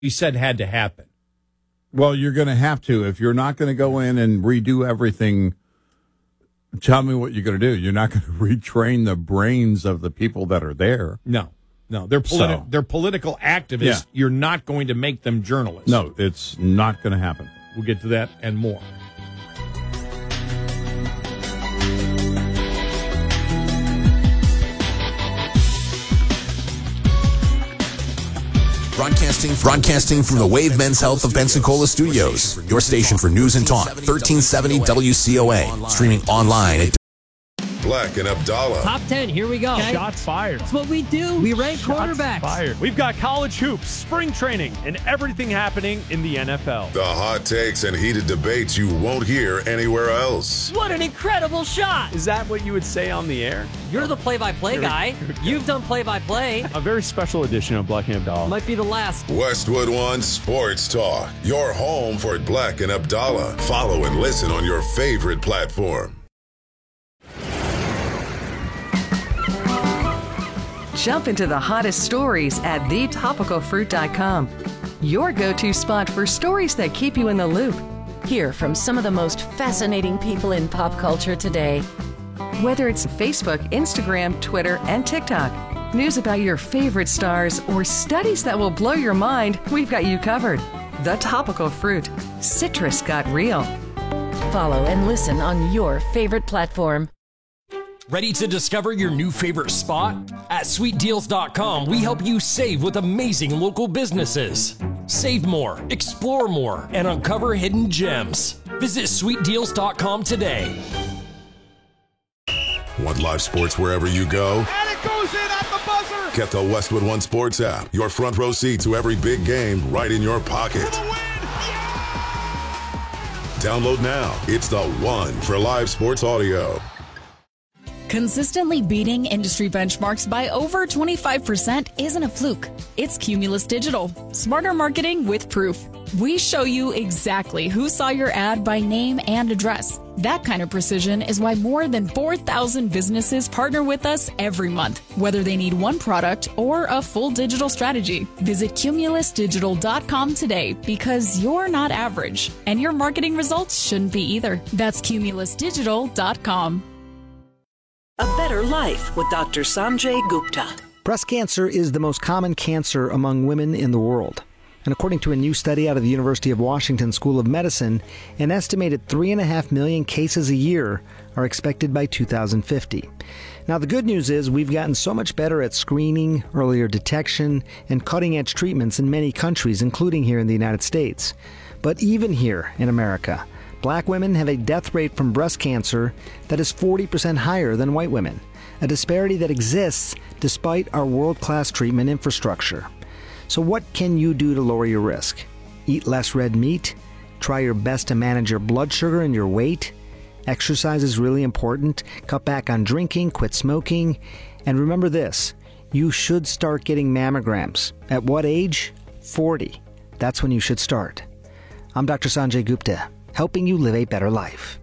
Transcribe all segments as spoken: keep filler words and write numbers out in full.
he said had to happen. Well, you're going to have to. If you're not going to go in and redo everything, tell me what you're going to do. You're not going to retrain the brains of the people that are there. No, no. They're, politi- So. they're political activists. Yeah. You're not going to make them journalists. No, it's not going to happen. We'll get to that and more. Broadcasting, broadcasting from the Wave Men's Health of Pensacola Studios, your station for news and talk, thirteen seventy W C O A, streaming online at Black and Abdallah. Top ten, here we go. Okay? Shots fired. That's what we do. We rank Shots quarterbacks. fired. We've got college hoops, spring training, and everything happening in the N F L. The hot takes and heated debates you won't hear anywhere else. What an incredible shot. Is that what you would say on the air? You're the play-by-play guy. You've done play-by-play. A very special edition of Black and Abdallah. Might be the last. Westwood One Sports Talk, your home for Black and Abdallah. Follow and listen on your favorite platform. Jump into the hottest stories at the topical fruit dot com. Your go-to spot for stories that keep you in the loop. Hear from some of the most fascinating people in pop culture today. Whether it's Facebook, Instagram, Twitter, and TikTok, news about your favorite stars, or studies that will blow your mind, we've got you covered. The Topical Fruit. Citrus got real. Follow and listen on your favorite platform. Ready to discover your new favorite spot? At sweet deals dot com, we help you save with amazing local businesses. Save more, explore more, and uncover hidden gems. Visit sweet deals dot com today. Want live sports wherever you go? And it goes in at the buzzer! Get the Westwood One Sports app. Your front row seat to every big game right in your pocket. For the win! Download now. It's the one for live sports audio. Consistently beating industry benchmarks by over twenty-five percent isn't a fluke. It's Cumulus Digital. Smarter marketing with proof. We show you exactly who saw your ad by name and address. That kind of precision is why more than four thousand businesses partner with us every month, whether they need one product or a full digital strategy. Visit cumulus digital dot com today because you're not average, and your marketing results shouldn't be either. That's cumulus digital dot com. A Better Life with Doctor Sanjay Gupta. Breast cancer is the most common cancer among women in the world. And according to a new study out of the University of Washington School of Medicine, an estimated three and a half million cases a year are expected by two thousand fifty. Now, the good news is we've gotten so much better at screening, earlier detection, and cutting-edge treatments in many countries, including here in the United States. But even here in America, Black women have a death rate from breast cancer that is forty percent higher than white women, a disparity that exists despite our world-class treatment infrastructure. So what can you do to lower your risk? Eat less red meat? Try your best to manage your blood sugar and your weight? Exercise is really important. Cut back on drinking, quit smoking. And remember this, you should start getting mammograms. At what age? forty. That's when you should start. I'm Doctor Sanjay Gupta, helping you live a better life.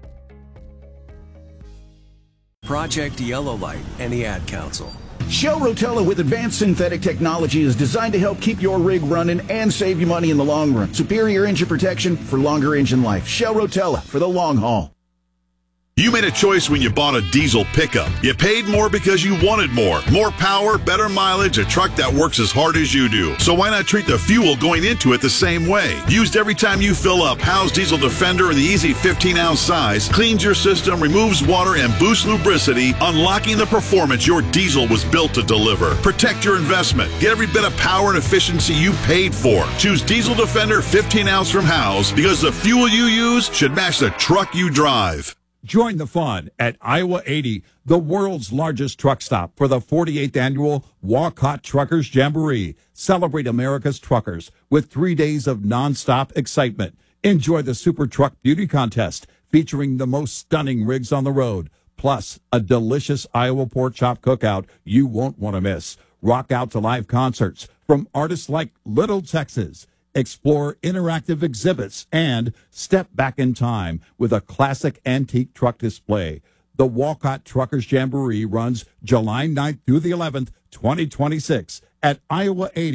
Project Yellow Light and the Ad Council. Shell Rotella with advanced synthetic technology is designed to help keep your rig running and save you money in the long run. Superior engine protection for longer engine life. Shell Rotella for the long haul. You made a choice when you bought a diesel pickup. You paid more because you wanted more. More power, better mileage, a truck that works as hard as you do. So why not treat the fuel going into it the same way? Used every time you fill up, Howe's Diesel Defender in the easy fifteen ounce size cleans your system, removes water, and boosts lubricity, unlocking the performance your diesel was built to deliver. Protect your investment. Get every bit of power and efficiency you paid for. Choose Diesel Defender fifteen ounce from Howe's because the fuel you use should match the truck you drive. Join the fun at Iowa eighty, the world's largest truck stop, for the forty-eighth annual Walcott Truckers Jamboree. Celebrate America's truckers with three days of nonstop excitement. Enjoy the Super Truck Beauty Contest featuring the most stunning rigs on the road, plus a delicious Iowa pork chop cookout you won't want to miss. Rock out to live concerts from artists like Little Texas. Explore interactive exhibits, and step back in time with a classic antique truck display. The Walcott Truckers Jamboree runs July ninth through the eleventh, twenty twenty-six at Iowa eighty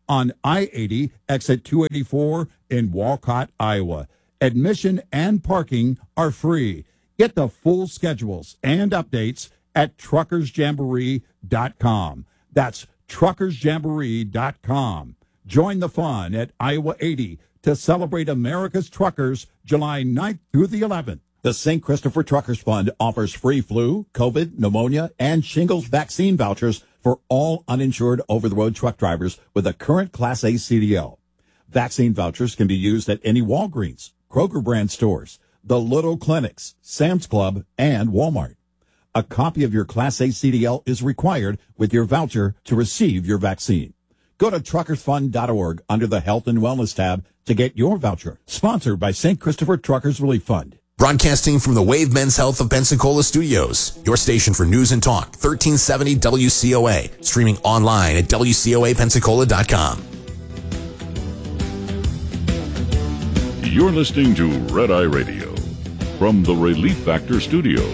on I eighty, exit two eighty-four in Walcott, Iowa. Admission and parking are free. Get the full schedules and updates at truckers jamboree dot com. That's truckers jamboree dot com. Join the fun at Iowa eighty to celebrate America's truckers July ninth through the eleventh. The Saint Christopher Truckers Fund offers free flu, COVID, pneumonia, and shingles vaccine vouchers for all uninsured over-the-road truck drivers with a current Class A C D L. Vaccine vouchers can be used at any Walgreens, Kroger brand stores, the Little Clinics, Sam's Club, and Walmart. A copy of your Class A C D L is required with your voucher to receive your vaccine. Go to truckers fund dot org under the Health and Wellness tab to get your voucher. Sponsored by Saint Christopher Truckers Relief Fund. Broadcasting from the Wave Men's Health of Pensacola studios, your station for news and talk, thirteen seventy W C O A. Streaming online at W C O A Pensacola dot com. You're listening to Red Eye Radio from the Relief Factor Studios.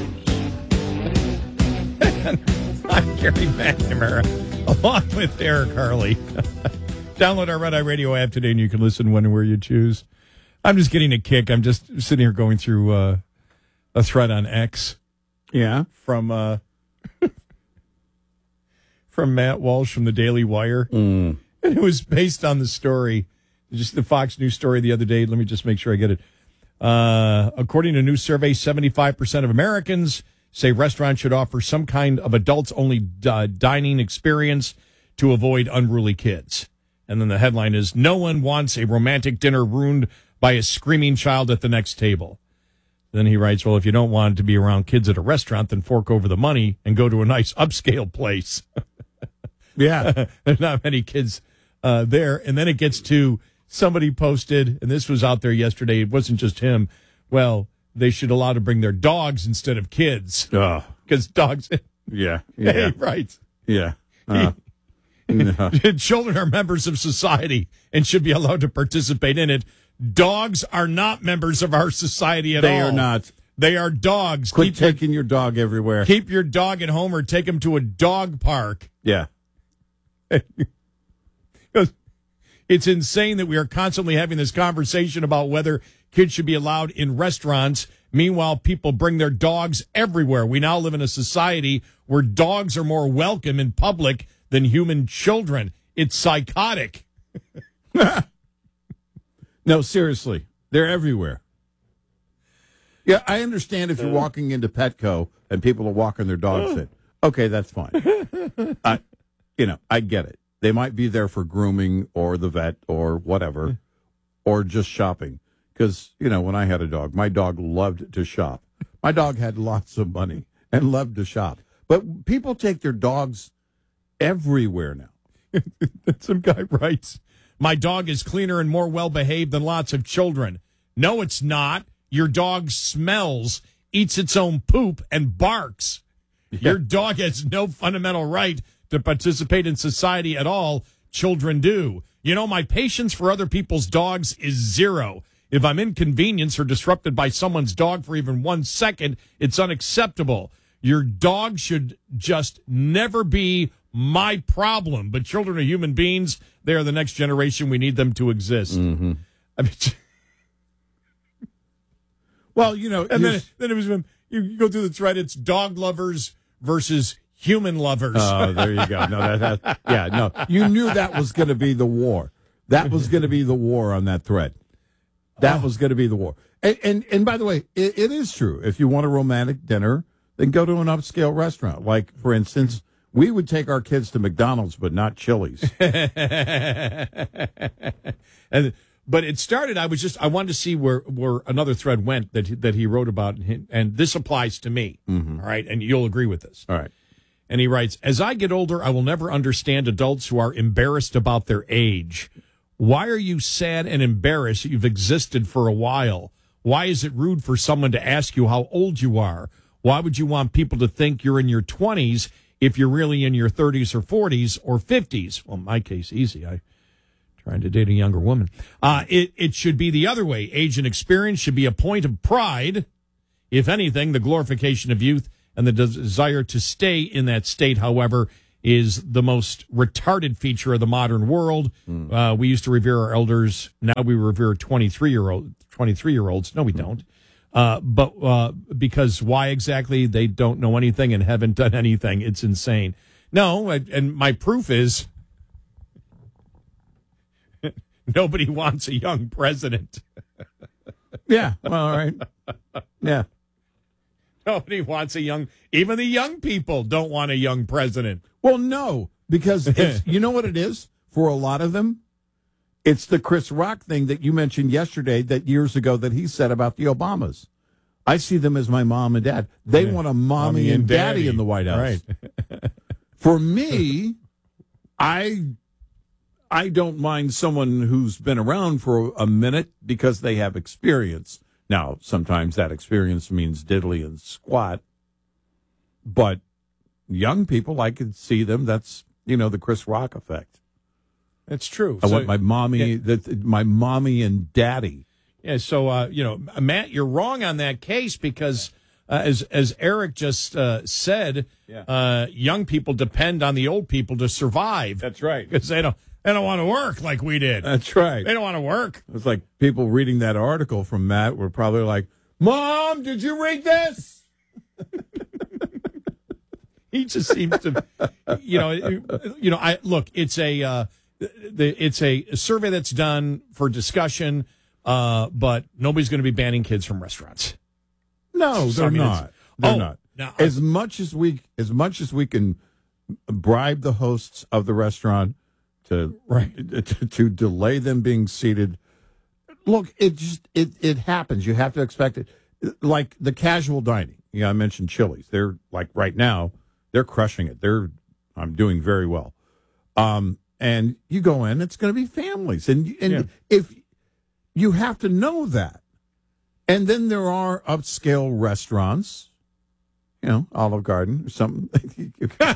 I'm Gary McNamara, along with Eric Harley. Download our Red Eye Radio app today, and you can listen when and where you choose. I'm just getting a kick. I'm just sitting here going through uh, a thread on X. Yeah. From uh, from Matt Walsh from the Daily Wire. Mm. And it was based on the story, just the Fox News story the other day. Let me just make sure I get it. Uh, according to a new survey, seventy-five percent of Americans say restaurants should offer some kind of adults-only uh, dining experience to avoid unruly kids. And then the headline is, no one wants a romantic dinner ruined by a screaming child at the next table. Then he writes, well, if you don't want to be around kids at a restaurant, then fork over the money and go to a nice upscale place. Yeah. There's not many kids uh, there. And then it gets to somebody posted, and this was out there yesterday. It wasn't just him. Well, they should allow to bring their dogs instead of kids. Oh. Because dogs. Yeah. Yeah. Hey, right. Yeah. Uh, no. Children are members of society and should be allowed to participate in it. Dogs are not members of our society at They all. are not. They are dogs. Quit keep taking your, your dog everywhere. Keep your dog at home or take him to a dog park. Yeah. It's insane that we are constantly having this conversation about whether kids should be allowed in restaurants. Meanwhile, people bring their dogs everywhere. We now live in a society where dogs are more welcome in public than human children. It's psychotic. No, seriously. They're everywhere. Yeah, I understand if you're walking into Petco and people are walking their dogs in. Okay, that's fine. I, you know, I get it. They might be there for grooming or the vet or whatever, or just shopping. Because, you know, when I had a dog, my dog loved to shop. My dog had lots of money and loved to shop. But people take their dogs everywhere now. Some guy writes, my dog is cleaner and more well-behaved than lots of children. No, it's not. Your dog smells, eats its own poop, and barks. Yeah. Your dog has no fundamental right to participate in society at all. Children do. You know, my patience for other people's dogs is zero. If I'm inconvenienced or disrupted by someone's dog for even one second, it's unacceptable. Your dog should just never be my problem. But children are human beings. They are the next generation. We need them to exist. Mm-hmm. I mean, well, you know, and then, then it was when you go through the thread. It's dog lovers versus human lovers. Oh, there you go. No, that, that yeah, no. You knew that was going to be the war. That was going to be the war on that thread. That oh. was going to be the war. And, and and by the way, it, it is true. If you want a romantic dinner, then go to an upscale restaurant. Like, for instance, we would take our kids to McDonald's, but not Chili's. and, but it started, I was just, I wanted to see where, where another thread went that, that he wrote about, and this applies to me. Mm-hmm. All right. And you'll agree with this. All right. And he writes, as I get older, I will never understand adults who are embarrassed about their age. Why are you sad and embarrassed that you've existed for a while? Why is it rude for someone to ask you how old you are? Why would you want people to think you're in your twenties if you're really in your thirties or forties or fifties? Well, in my case, easy. I trying to date a younger woman. Uh, it, it should be the other way. Age and experience should be a point of pride. If anything, the glorification of youth and the desire to stay in that state, however, is the most retarded feature of the modern world. Mm. Uh, we used to revere our elders. Now we revere twenty-three-year-old, twenty-three-year-olds. No, we don't. Uh, but uh, because why exactly? They don't know anything and haven't done anything. It's insane. No, and my proof is nobody wants a young president. Yeah, well, all right. Yeah. Nobody wants a young, even the young people don't want a young president. Well, no, because it's, you know what it is for a lot of them? It's the Chris Rock thing that you mentioned yesterday that years ago that he said about the Obamas. I see them as my mom and dad. They yeah. want a mommy, mommy and, and daddy. daddy in the White House. Right. For me, I I don't mind someone who's been around for a minute because they have experience. Now, sometimes that experience means diddly and squat. But young people, I could see them. That's, you know, the Chris Rock effect. That's true. I so, want my mommy, yeah. that my mommy and daddy. Yeah. So, uh, you know, Matt, you're wrong on that case because, uh, as as Eric just uh, said, yeah. uh, young people depend on the old people to survive. That's right. Because they don't they don't want to work like we did. That's right. They don't want to work. It's like people reading that article from Matt were probably like, "Mom, did you read this?" He just seems to, you know, you know. I look. It's a, uh, the, it's a survey that's done for discussion, uh, but nobody's going to be banning kids from restaurants. No, So, they're I mean, not. They're oh, not. Now, as much as we, as much as we can bribe the hosts of the restaurant to right to, to delay them being seated. Look, it just it it happens. You have to expect it. Like the casual dining. Yeah, I mentioned Chili's. They're like right now. They're crushing it. They're, I'm doing very well. Um, and you go in, it's going to be families. And, and yeah. if you have to know that. And then there are upscale restaurants, you know, Olive Garden or something.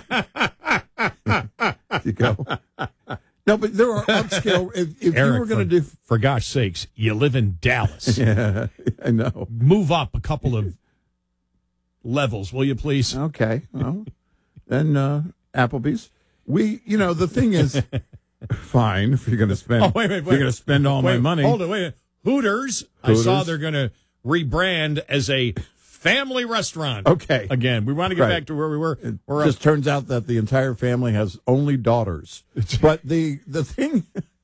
You go. No, but there are upscale. If, if Eric, you were going to do. For gosh sakes, you live in Dallas. Yeah, I know. Move up a couple of levels, will you please? Okay. Well. And uh, Applebee's. We, you know, the thing is, fine if you're going to spend. Oh, wait, wait, wait. You're going to spend all wait, my money. Hold it, wait. Wait. Hooters, Hooters. I saw they're going to rebrand as a family restaurant. Okay. Again, we want to get right. back to where we were. It we're just up. turns out that the entire family has only daughters. But the the thing.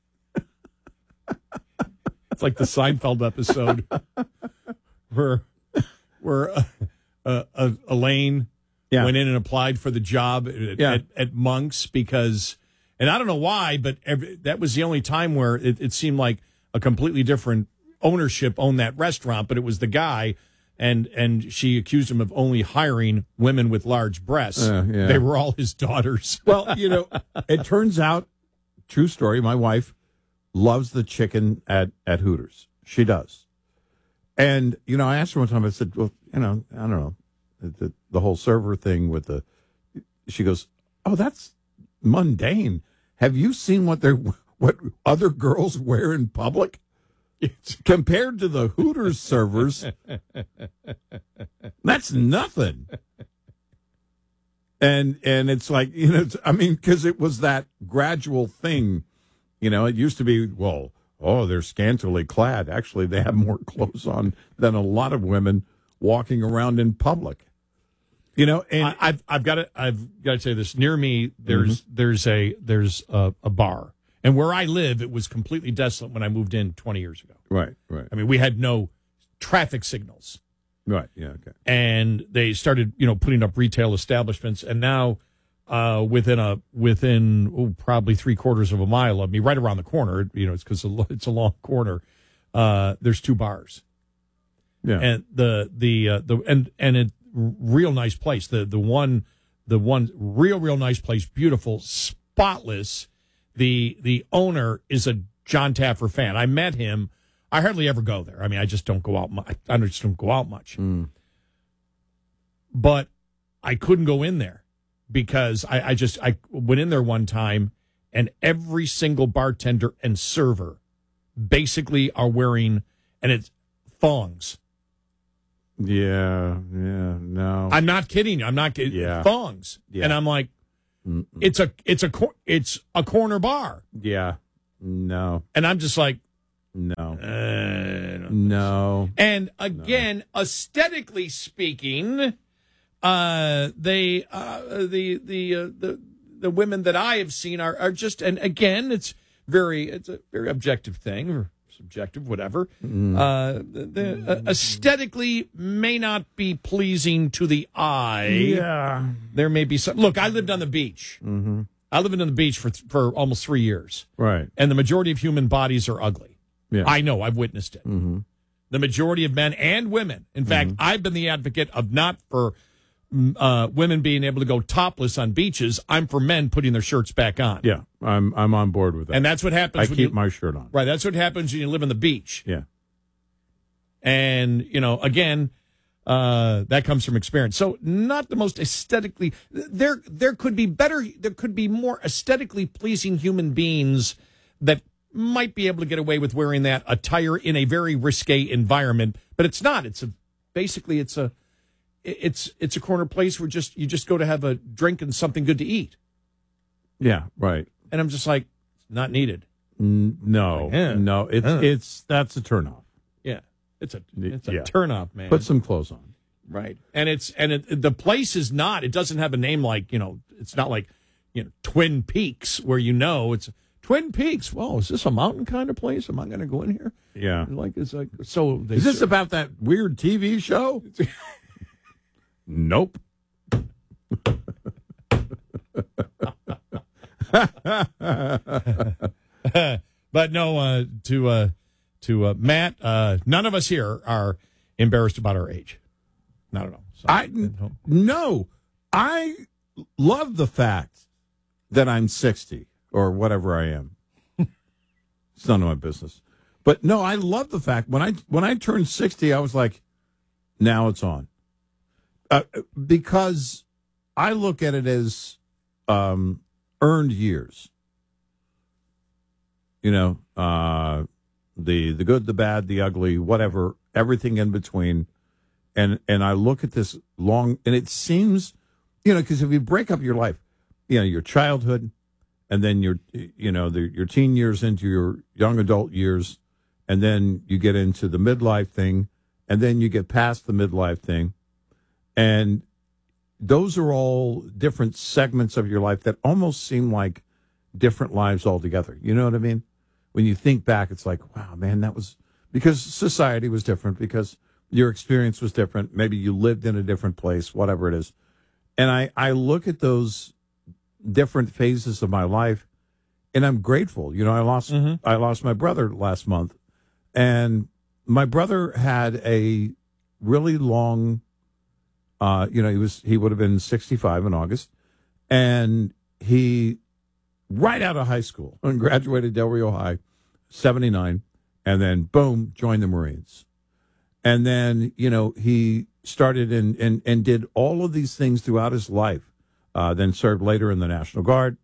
It's like the Seinfeld episode where where uh, uh, uh, Elaine. Yeah. Went in and applied for the job at, yeah. at, at Monk's because, and I don't know why, but every, that was the only time where it, it seemed like a completely different ownership owned that restaurant, but it was the guy, and and she accused him of only hiring women with large breasts. Uh, yeah. They were all his daughters. Well, you know, it turns out, true story, my wife loves the chicken at, at Hooters. She does. And, you know, I asked her one time, I said, well, you know, I don't know. The, the whole server thing with the, she goes, oh, that's mundane. Have you seen what they're, what other girls wear in public? It's, compared to the Hooters servers, that's nothing. And, and it's like, you know, it's, I mean, because it was that gradual thing, you know, it used to be, well, oh, they're scantily clad. Actually, they have more clothes on than a lot of women walking around in public. You know, and I, I've I've got to I've got to say this. Near me, there's mm-hmm. there's a there's a, a bar, and where I live, it was completely desolate when I moved in twenty years ago. Right, right. I mean, we had no traffic signals. Right. Yeah. Okay. And they started, you know, putting up retail establishments, and now uh, within a within oh, probably three quarters of a mile of me, right around the corner, you know, it's because it's a long corner. Uh, there's two bars. Yeah. And the the uh, the and and it. Real nice place. The the one the one real real nice place, beautiful, spotless. The the owner is a John Taffer fan. I met him. I hardly ever go there. I mean, I just don't go out much. I just don't go out much. Mm. But I couldn't go in there because I, I just I went in there one time and every single bartender and server basically are wearing and it's thongs. Yeah, yeah, no. I'm not kidding you. I'm not kidding. Yeah. Thongs. Yeah. And I'm like, Mm-mm. it's a it's a cor- it's a corner bar. Yeah. No. And I'm just like, no. Uh, no. And again, no. aesthetically speaking, uh, they uh, the the uh, the the women that I have seen are are just, and again, it's very it's a very objective thing, or subjective, whatever. Mm. Uh, the, the uh, aesthetically may not be pleasing to the eye. Yeah. There may be some. Look, I lived on the beach. Mm-hmm. I lived on the beach for for almost three years. Right. And the majority of human bodies are ugly. Yeah. I know. I've witnessed it. Mm-hmm. The majority of men and women. In fact, mm-hmm. I've been the advocate of not for uh, women being able to go topless on beaches. I'm for men putting their shirts back on. Yeah, I'm I'm on board with that. And that's what happens. I when keep you, my shirt on. Right. That's what happens when you live on the beach. Yeah. And, you know, again, uh, that comes from experience. So not the most aesthetically, there, there could be better, there could be more aesthetically pleasing human beings that might be able to get away with wearing that attire in a very risque environment, but it's not. It's a, basically it's a, it's, it's a corner place where just, you just go to have a drink and something good to eat. Yeah. Right. And I'm just like, not needed. N- no, like, eh, no, it's, eh. it's, that's a turnoff. Yeah. It's a, it's a yeah. turnoff, man. Put some clothes on. Right. And it's, and it, the place is not, it doesn't have a name like, you know, it's not like, you know, Twin Peaks where, you know, it's Twin Peaks. Well, is this a mountain kind of place? Am I going to go in here? Yeah. Like, it's like, so. They is this ser- about that weird T V show? Nope. But no, uh, to, uh, to, uh, Matt, uh, none of us here are embarrassed about our age. Not at all. So, I, no, I love the fact that I'm sixty or whatever I am. It's none of my business. But no, I love the fact when I when I turned sixty, I was like, now it's on. Uh, because I look at it as um, earned years. You know, uh, the the good, the bad, the ugly, whatever, everything in between. And and I look at this long, and it seems, you know, because if you break up your life, you know, your childhood, and then your, you know, the, your teen years into your young adult years, and then you get into the midlife thing, and then you get past the midlife thing, and those are all different segments of your life that almost seem like different lives altogether. You know what I mean? When you think back, it's like, wow, man, that was because society was different, because your experience was different. Maybe you lived in a different place, whatever it is. And I, I look at those different phases of my life, and I'm grateful. You know, I lost mm-hmm. I lost my brother last month, and my brother had a really long. Uh, you know, he was he would have been sixty-five in August, and he right out of high school and graduated Del Rio High, seventy-nine, and then boom, joined the Marines. And then, you know, he started and, and, and did all of these things throughout his life, uh, then served later in the National Guard.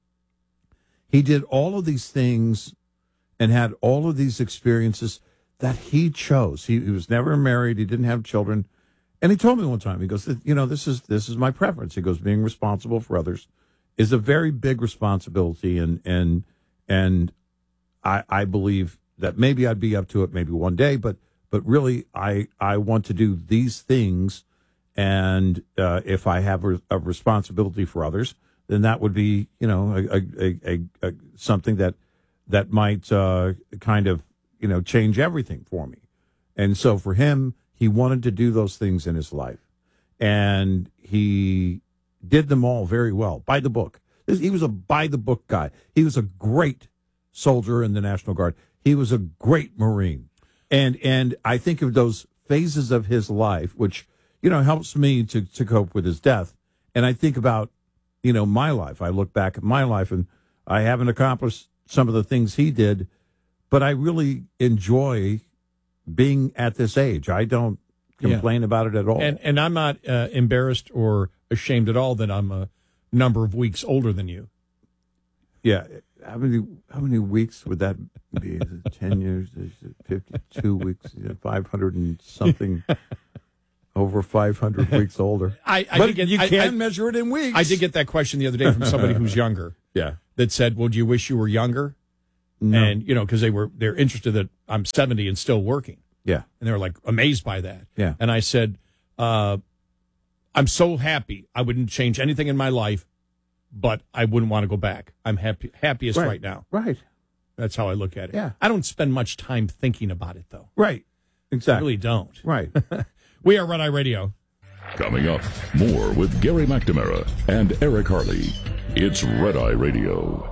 He did all of these things and had all of these experiences that he chose. He, he was never married. He didn't have children. And he told me one time, he goes, you know, this is this is my preference. He goes, being responsible for others is a very big responsibility. And and and I, I believe that maybe I'd be up to it maybe one day, but But really, I, I want to do these things, and uh, if I have a, a responsibility for others, then that would be, you know, a, a, a, a something that that might uh, kind of, you know, change everything for me. And so for him, he wanted to do those things in his life, and he did them all very well, by the book. He was a by the book guy. He was a great soldier in the National Guard. He was a great Marine. And and I think of those phases of his life, which, you know, helps me to, to cope with his death. And I think about, you know, my life. I look back at my life, and I haven't accomplished some of the things he did, but I really enjoy being at this age. I don't complain yeah. about it at all. And and I'm not uh, embarrassed or ashamed at all that I'm a number of weeks older than you. Yeah. How many how many weeks would that be? Is it ten years? Is it fifty-two weeks? Is it five hundred and something? Oh, over five hundred weeks older. I, I but did get, you I, can I, measure it in weeks. I did get that question the other day from somebody who's younger. Yeah. That said, well, do you wish you were younger? No. And, you know, because they were, they're interested that I'm seventy and still working. Yeah. And they were like amazed by that. Yeah. And I said, uh, I'm so happy. I wouldn't change anything in my life, but I wouldn't want to go back. I'm happy, happiest right, right now. Right. That's how I look at it. Yeah. I don't spend much time thinking about it, though. Right. Exactly. I really don't. Right. We are Red Eye Radio. Coming up, more with Gary McNamara and Eric Harley. It's Red Eye Radio.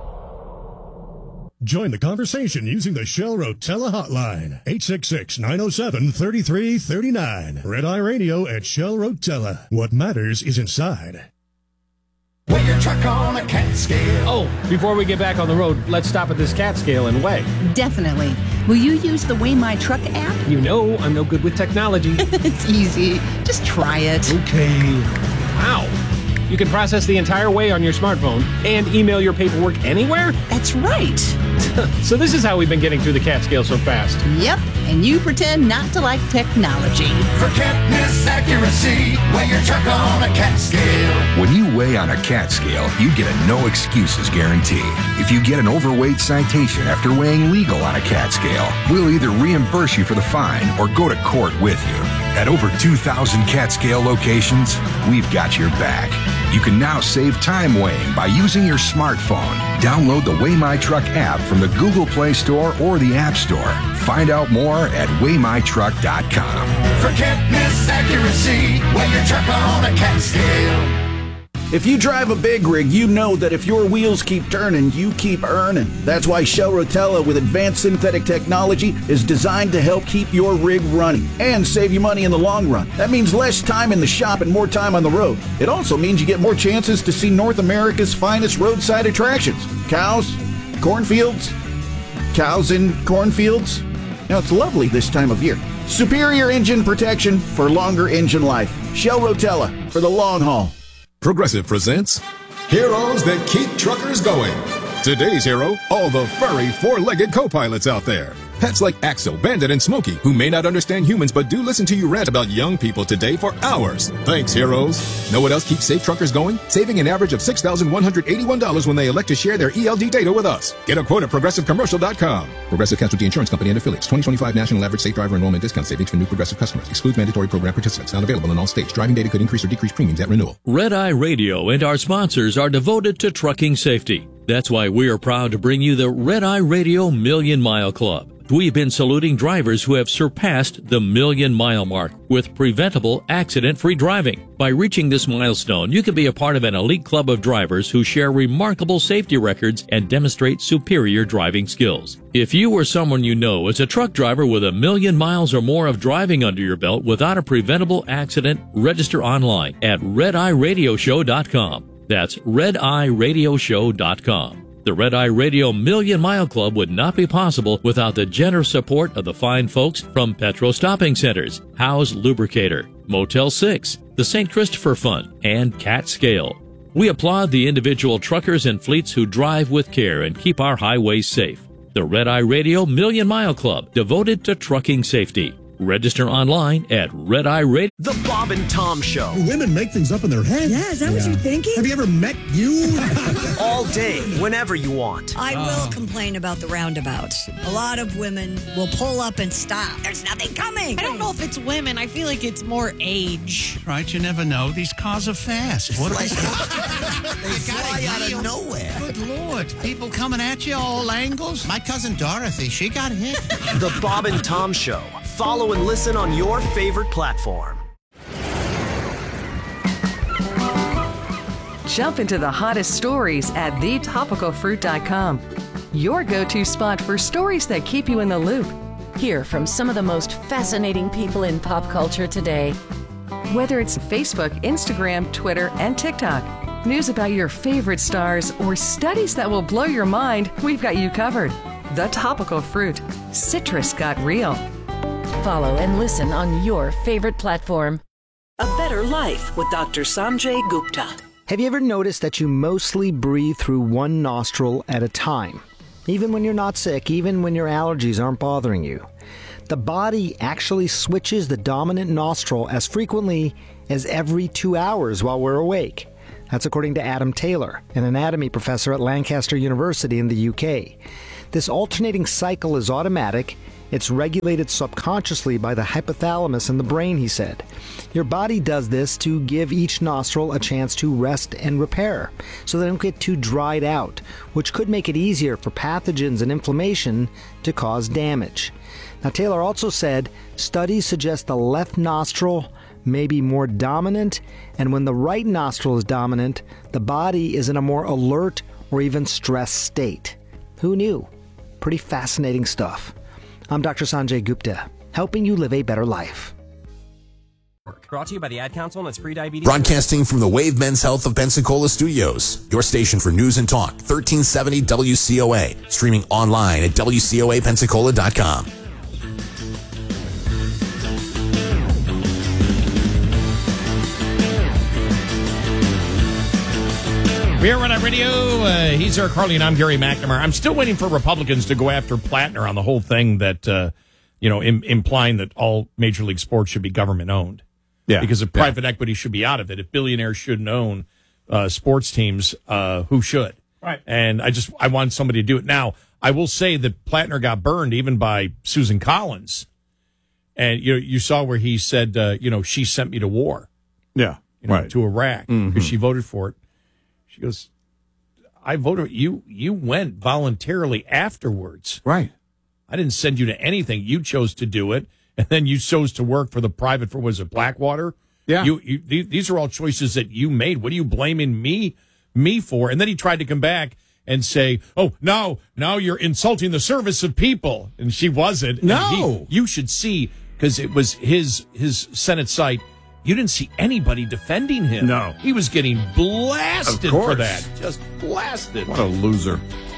Join the conversation using the Shell Rotella hotline, eight six six, nine oh seven, three three three nine. Red Eye Radio at Shell Rotella. What matters is inside. Weigh your truck on a cat scale. Oh, before we get back on the road, let's stop at this cat scale and weigh. Definitely. Will you use the Weigh My Truck app? You know I'm no good with technology. It's easy. Just try it. Okay. Wow. You can process the entire weigh on your smartphone and email your paperwork anywhere? That's right. So this is how we've been getting through the cat scale so fast. Yep, and you pretend not to like technology. For catness accuracy, weigh your truck on a cat scale. When you weigh on a cat scale, you get a no excuses guarantee. If you get an overweight citation after weighing legal on a cat scale, we'll either reimburse you for the fine or go to court with you. At over two thousand cat scale locations, we've got your back. You can now save time weighing by using your smartphone. Download the Weigh My Truck app from the Google Play Store or the App Store. Find out more at weigh my truck dot com. For catness accuracy, weigh your truck on a cat scale. If you drive a big rig, you know that if your wheels keep turning, you keep earning. That's why Shell Rotella with advanced synthetic technology is designed to help keep your rig running and save you money in the long run. That means less time in the shop and more time on the road. It also means you get more chances to see North America's finest roadside attractions. Cows, cornfields, cows in cornfields. Now, it's lovely this time of year. Superior engine protection for longer engine life. Shell Rotella for the long haul. Progressive presents Heroes That Keep Truckers Going. Today's hero, all the furry four-legged co-pilots out there. Pets like Axel, Bandit, and Smokey, who may not understand humans but do listen to you rant about young people today for hours. Thanks, heroes. Know what else keeps safe truckers going? Saving an average of six thousand one hundred eighty-one dollars when they elect to share their E L D data with us. Get a quote at progressive commercial dot com. Progressive Casualty Insurance Company and Affiliates. twenty twenty-five National Average Safe Driver Enrollment Discount Savings for new Progressive customers. Excludes mandatory program participants. Not available in all states. Driving data could increase or decrease premiums at renewal. Red Eye Radio and our sponsors are devoted to trucking safety. That's why we are proud to bring you the Red Eye Radio Million Mile Club. We've been saluting drivers who have surpassed the million mile mark with preventable accident-free driving. By reaching this milestone, you can be a part of an elite club of drivers who share remarkable safety records and demonstrate superior driving skills. If you or someone you know is a truck driver with a million miles or more of driving under your belt without a preventable accident, register online at red eye radio show dot com. That's red eye radio show dot com. The Red Eye Radio Million Mile Club would not be possible without the generous support of the fine folks from Petro Stopping Centers, Howe's Lubricator, Motel six, the Saint Christopher Fund, and Cat Scale. We applaud the individual truckers and fleets who drive with care and keep our highways safe. The Red Eye Radio Million Mile Club, devoted to trucking safety. Register online at Red Eye Radio. The Bob and Tom Show. Do women make things up in their head? Yeah, is that yeah. what you're thinking? Have you ever met you? All day, whenever you want. I uh. will complain about the roundabouts. A lot of women will pull up and stop. There's nothing coming. I don't know if it's women. I feel like it's more age. Right, you never know. These cars are fast. What are they? They fly out of nowhere. Good Lord. People coming at you all angles. My cousin Dorothy, she got hit. The Bob and Tom Show. Follow and listen on your favorite platform. Jump into the hottest stories at the topical fruit dot com. Your go-to spot for stories that keep you in the loop. Hear from some of the most fascinating people in pop culture today. Whether it's Facebook, Instagram, Twitter, and TikTok, news about your favorite stars, or studies that will blow your mind, we've got you covered. The Topical Fruit. Citrus got real. Follow and listen on your favorite platform. A Better Life with Doctor Sanjay Gupta. Have you ever noticed that you mostly breathe through one nostril at a time? even when you're not sick, even when your allergies aren't bothering you. The body actually switches the dominant nostril as frequently as every two hours while we're awake. That's according to Adam Taylor, an anatomy professor at Lancaster University in the U K. This alternating cycle is automatic. It's regulated subconsciously by the hypothalamus in the brain, he said. Your body does this to give each nostril a chance to rest and repair, so they don't get too dried out, which could make it easier for pathogens and inflammation to cause damage. Now, Taylor also said studies suggest the left nostril may be more dominant, and when the right nostril is dominant, the body is in a more alert or even stressed state. Who knew? Pretty fascinating stuff. I'm Doctor Sanjay Gupta, helping you live a better life. Brought to you by the Ad Council and its pre-diabetes. Broadcasting from the Wave Men's Health of Pensacola studios, your station for news and talk, thirteen seventy W C O A. Streaming online at W C O A Pensacola dot com. We're on our radio. Uh, he's Eric Harley, and I'm Gary McNamara. I'm still waiting for Republicans to go after Plattner on the whole thing that, uh, you know, im- implying that all Major League sports should be government-owned. Yeah. Because if private yeah. equity should be out of it, if billionaires shouldn't own uh, sports teams, uh, who should? Right. And I just I want somebody to do it. Now, I will say that Plattner got burned even by Susan Collins. And you know, you saw where he said, uh, you know, she sent me to war. Yeah. You know, right. to Iraq because mm-hmm. she voted for it. She goes, I voted. You you went voluntarily afterwards. Right. I didn't send you to anything. You chose to do it, and then you chose to work for the private, for was it Blackwater? Yeah. You, you these are all choices that you made. What are you blaming me me for? And then he tried to come back and say, oh, no, now you're insulting the service of people. And she wasn't. No. He, you should see, because it was his his Senate site. You didn't see anybody defending him. No. He was getting blasted Of course. for that. Just blasted. What a loser.